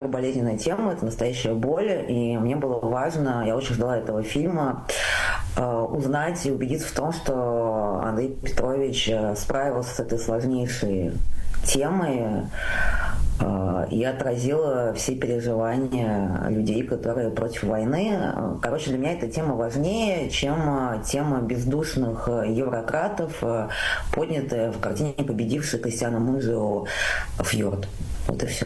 болезненная тема, это настоящая боль, и мне было важно, я очень ждала этого фильма, узнать и убедиться в том, что Андрей Петрович справился с этой сложнейшей темой и отразила все переживания людей, которые против войны. Короче, для меня эта тема важнее, чем тема бездушных еврократов, поднятая в картине победившей Кристиана Мунжио «Фьорд». Вот и все.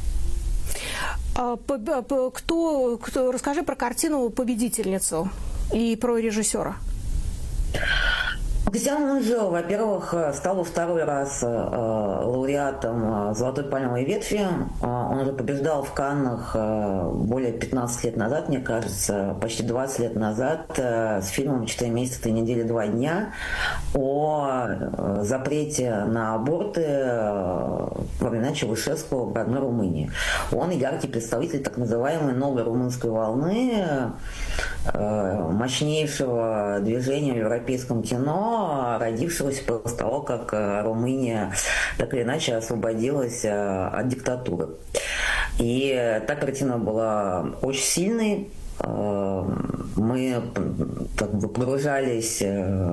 Расскажи про картину «Победительницу» и про режиссера. Кристиан Мунжио, во-первых, стал во второй раз лауреатом «Золотой пальмовой ветви». Он уже побеждал в Каннах более 15 лет назад, мне кажется, почти 20 лет назад, с фильмом «4 месяца, 3 недели, 2 дня» о запрете на аборты во времена Чаушеску в родной Румынии. Он яркий представитель так называемой новой румынской волны, мощнейшего движения в европейском кино, родившегося после того, как Румыния так или иначе освободилась от диктатуры. И та картина была очень сильной. Мы как бы погружались...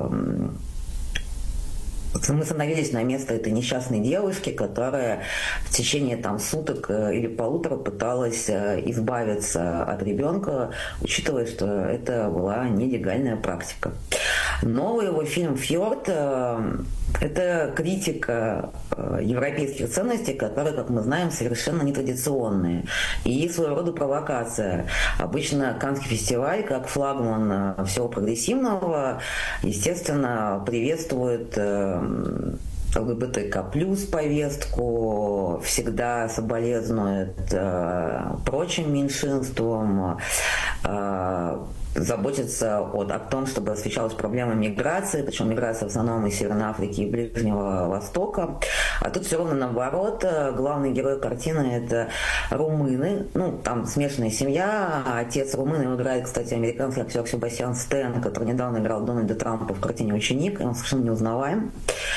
Мы становились на место этой несчастной девушки, которая в течение суток или полутора пыталась избавиться от ребенка, учитывая, что это была нелегальная практика. Новый его фильм «Фьорд» – это критика европейских ценностей, которые, как мы знаем, совершенно нетрадиционные. И своего рода провокация. Обычно Каннский фестиваль, как флагман всего прогрессивного, естественно, приветствует ЛГБТК плюс повестку, всегда соболезнует прочим меньшинствам, заботится о том, чтобы освещалась проблема миграции, причем миграция в основном из Северной Африки и Ближнего Востока. А тут все равно наоборот. Главный герой картины – это румыны. Там смешанная семья. Отец румын, его играет, кстати, американский актер Себастьян Стэн, который недавно играл Дональда Трампа в картине «Ученик», и он совершенно неузнаваем.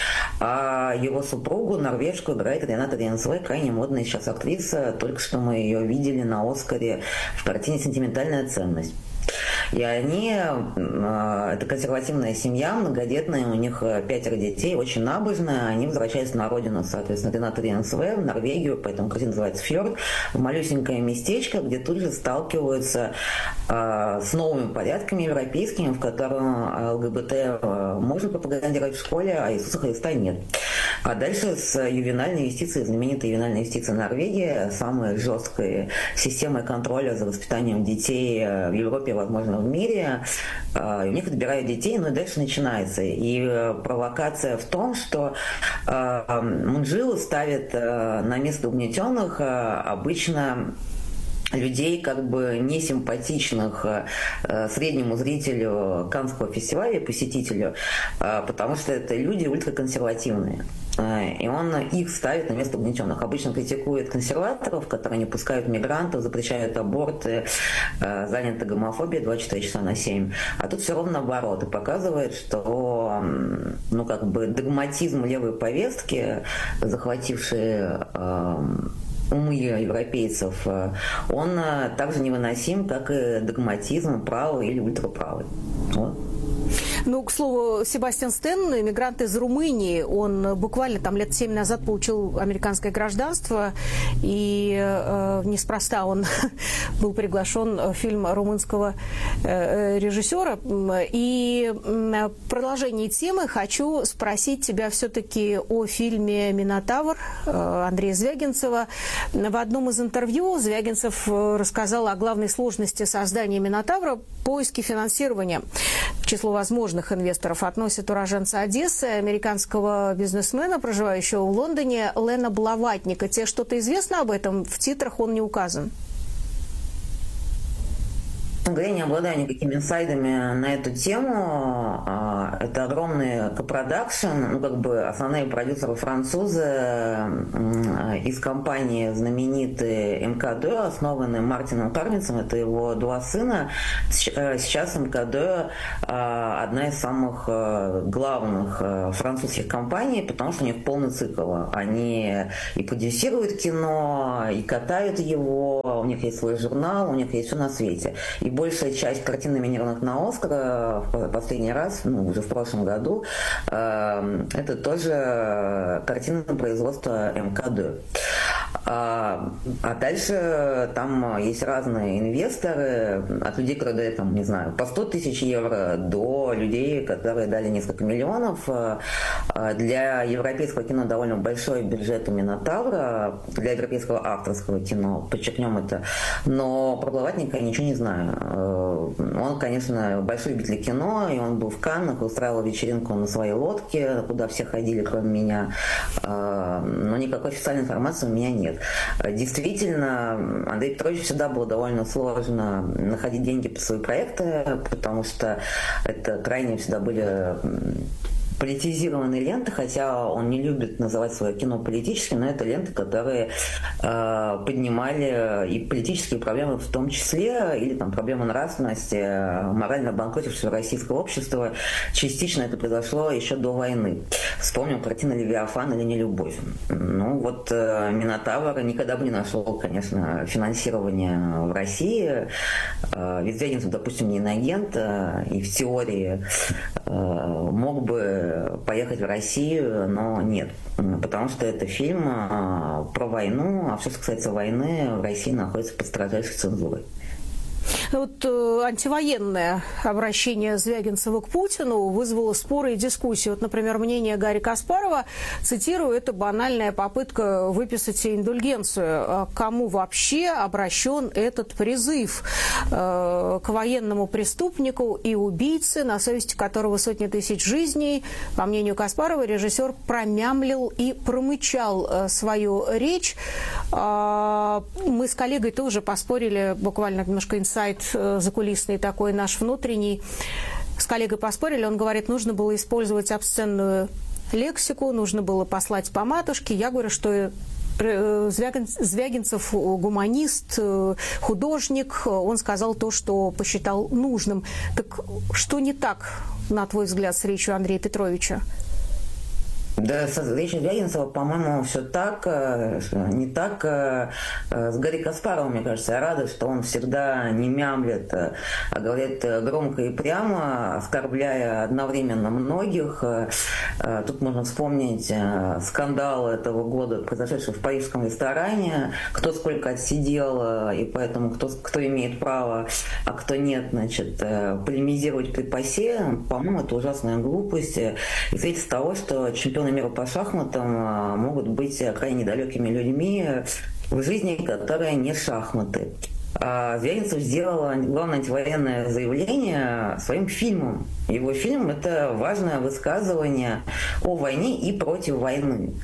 А его супругу, норвежку, играет Рената Ренсвей, крайне модная сейчас актриса. Только что мы ее видели на «Оскаре» в картине «Сентиментальная ценность». И они, это консервативная семья, многодетная, у них 5 детей, очень набожная, они возвращаются на родину, соответственно, Рената Ренсвей, в Норвегию, поэтому картина называется «Фьорд», в малюсенькое местечко, где тут же сталкиваются с новыми порядками европейскими, в котором ЛГБТ можно пропагандировать в школе, а Иисуса Христа нет. А дальше с ювенальной юстицией, знаменитой ювенальной юстицией Норвегии, самой жесткой системой контроля за воспитанием детей в Европе, возможно, в мире. И у них отбирают детей, но и дальше начинается. И провокация в том, что Мунжио ставит на место угнетенных обычно людей, как бы несимпатичных среднему зрителю Каннского фестиваля, посетителю, потому что это люди ультраконсервативные. И он их ставит на место угнетенных. Обычно критикует консерваторов, которые не пускают мигрантов, запрещают аборты, заняты гомофобией 24 часа на 7. А тут все ровно наоборот. И показывает, что догматизм левой повестки, захвативший умы европейцев, он также невыносим, как и догматизм правый или ультраправый. Вот. К слову, Себастьян Стэн, иммигрант из Румынии, он буквально лет 7 назад получил американское гражданство, и неспроста он был приглашен в фильм румынского режиссера. И в продолжении темы хочу спросить тебя все-таки о фильме «Минотавр» Андрея Звягинцева. В одном из интервью Звягинцев рассказал о главной сложности создания «Минотавра» – поиске финансирования. К числу возможных инвесторов относят уроженца Одессы, американского бизнесмена, проживающего в Лондоне, Лена Блаватника. Тебе что-то известно об этом? В титрах он не указан. говоря, не обладаю никакими инсайдами на эту тему. Это огромный копродакшн, основные продюсеры французы из компании знаменитые МК2, основанные Мартином Кармицем, это его два сына. Сейчас МК2 одна из самых главных французских компаний, потому что у них полный цикл. Они и продюсируют кино, и катают его, у них есть свой журнал, у них есть все на свете. И большая часть картин, номинированных на «Оскар» в последний раз, уже в прошлом году, это тоже картины производства МК2. А дальше там есть разные инвесторы, от людей, которые дают, не знаю, по 100 тысяч евро, до людей, которые дали несколько миллионов. Для европейского кино довольно большой бюджет у «Минотавра», для европейского авторского кино, подчеркнем это. Но про Блаватника я ничего не знаю. Он, конечно, большой любитель кино, и он был в Каннах, устраивал вечеринку на своей лодке, куда все ходили, кроме меня. Но никакой официальной информации у меня нет. Действительно, Андрей Петрович всегда было довольно сложно находить деньги под свои проекты, потому что это крайне всегда были политизированные ленты, хотя он не любит называть свое кино политическим, но это ленты, которые поднимали и политические проблемы в том числе, или проблемы нравственности, морально обанкротившего российского общества. Частично это произошло еще до войны. Вспомним картину «Левиафан» или «Нелюбовь». «Минотавр» никогда бы не нашел, конечно, финансирования в России. Ведь Звягинцев, допустим, не иноагент, и в теории мог бы поехать в Россию, но нет. Потому что это фильм про войну, а все, что касается войны, в России находится под строжайшей цензурой. Антивоенное обращение Звягинцева к Путину вызвало споры и дискуссии. Например, мнение Гарри Каспарова, цитирую, это банальная попытка выписать индульгенцию. Кому вообще обращен этот призыв? К военному преступнику и убийце, на совести которого сотни тысяч жизней. По мнению Каспарова, режиссер промямлил и промычал свою речь. Мы с коллегой тоже поспорили, буквально немножко инсайт закулисный такой наш внутренний. С коллегой поспорили, он говорит, нужно было использовать обсценную лексику, нужно было послать по матушке. Я говорю, что Звягинцев гуманист, художник, он сказал то, что посчитал нужным. Так что не так, на твой взгляд, с речью Андрея Петровича? Да, с речью Звягинцева, по-моему, все так, не так. С Гарри Каспаровым, мне кажется, я рада, что он всегда не мямлет, а говорит громко и прямо, оскорбляя одновременно многих. Тут можно вспомнить скандал этого года, произошедший в парижском ресторане, кто сколько отсидел, и поэтому кто имеет право, а кто нет, полемизировать при ПАСЕ. По-моему, это ужасная глупость. И свидетельство того, что чемпионы мира по шахматам могут быть крайне недалекими людьми в жизни, которые не шахматы. Звягинцев сделал главное антивоенное заявление своим фильмом. Его фильм – это важное высказывание о войне и против войны.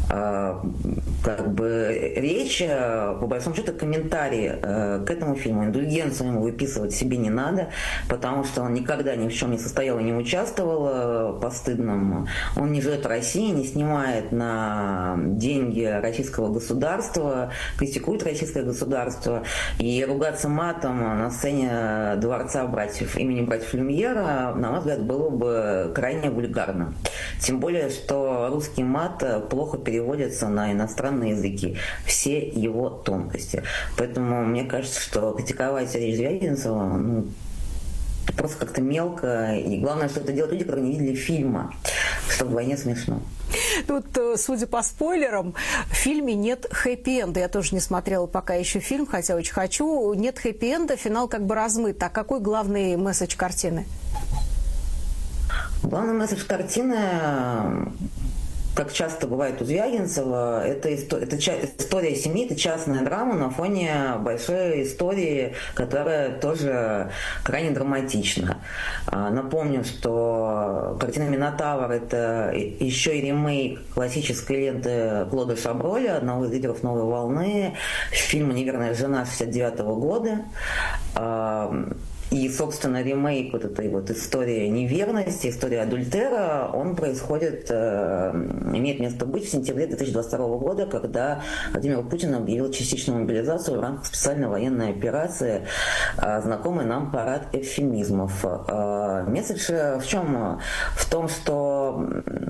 Речь, по большому счету, комментарий к этому фильму. Индульгенцию ему выписывать себе не надо, потому что он никогда ни в чем не состоял и не участвовал постыдном. Он не живет в России, не снимает на деньги российского государства, критикует российское государство. И ругаться матом на сцене дворца имени братьев Люмьера, на мой взгляд, было бы крайне вульгарно. Тем более, что русский мат плохо переводится на иностранные языки. Все его тонкости. Поэтому мне кажется, что критиковать речь Звягинцева просто как-то мелко. И главное, что это делают люди, которые не видели фильма. Что вдвойне смешно. Судя по спойлерам, в фильме нет хэппи-энда. Я тоже не смотрела пока еще фильм, хотя очень хочу. Нет хэппи-энда, финал размыт. А какой главный месседж картины? Главный месседж картины, как часто бывает у Звягинцева, это история семьи, это частная драма на фоне большой истории, которая тоже крайне драматична. Напомню, что картина «Минотавр» – это еще и ремейк классической ленты Клода Шаброля, одного из лидеров «Новой волны», фильма «Неверная жена» 1969 года. И, собственно, ремейк вот этой вот истории неверности, истории адультера, он происходит, имеет место быть в сентябре 2022 года, когда Владимир Путин объявил частичную мобилизацию в рамках специальной военной операции, знакомый нам парад эвфемизмов. Месседж в чем? В том, что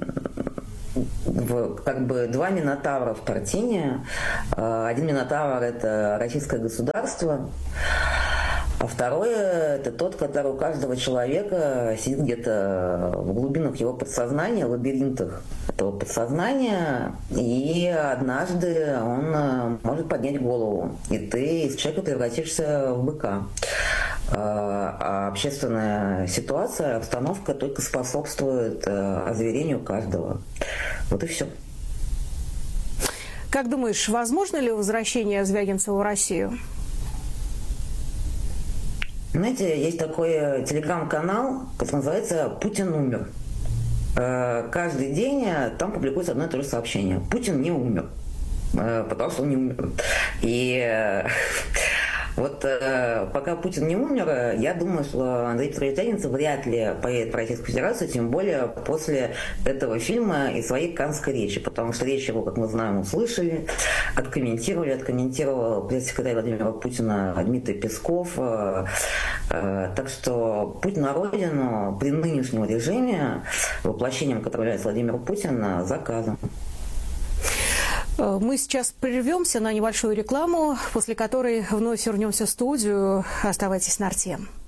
как бы два минотавра в картине. Один минотавр – это российское государство, а второе – это тот, который у каждого человека сидит где-то в глубинах его подсознания, лабиринтах этого подсознания, и однажды он может поднять голову, и ты из человека превратишься в быка. А общественная ситуация, обстановка только способствует озверению каждого. Вот и все. Как думаешь, возможно ли возвращение Звягинцева в Россию? Знаете, есть такой телеграм-канал, который называется «Путин умер». Каждый день там публикуется одно и то же сообщение. Путин не умер, потому что он не умер. И вот пока Путин не умер, я думаю, что Андрей Петрович Звягинцев вряд ли поедет в Российскую Федерацию, тем более после этого фильма и своей каннской речи, потому что речь его, как мы знаем, услышали, откомментировал пресс-секретарь Владимира Путина Дмитрий Песков. Так что путь на родину при нынешнем режиме, воплощением которого является Владимир Путин, заказан. Мы сейчас прервемся на небольшую рекламу, после которой вновь вернемся в студию. Оставайтесь на Арте.